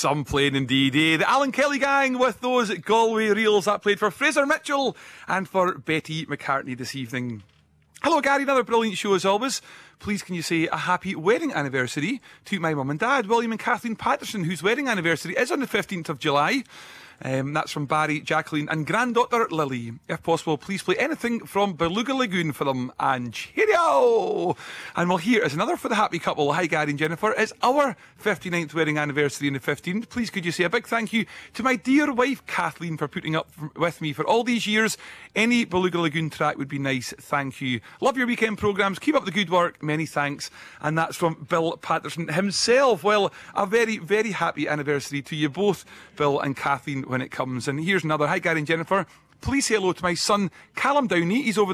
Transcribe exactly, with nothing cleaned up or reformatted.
some playing indeed, eh? The Alan Kelly gang with those Galway reels that played for Fraser Mitchell and for Betty McCartney this evening. Hello Gary, another brilliant show as always. Please can you say a happy wedding anniversary to my mum and dad, William and Kathleen Patterson, whose wedding anniversary is on the fifteenth of July. Um, that's from Barry, Jacqueline and granddaughter Lily. If possible, please play anything from Beluga Lagoon for them, and cheerio! And well, here is another for the happy couple. Hi Gary and Jennifer, it's our fifty-ninth wedding anniversary in the fifteenth. Please could you say a big thank you to my dear wife Kathleen for putting up with me for all these years. Any Beluga Lagoon track would be nice, thank you. Love your weekend programmes, keep up the good work, many thanks. And that's from Bill Patterson himself. Well, a very, very happy anniversary to you both, Bill and Kathleen, when it comes. And here's another. Hi Gary and Jennifer, please say hello to my son Callum Downey. He's over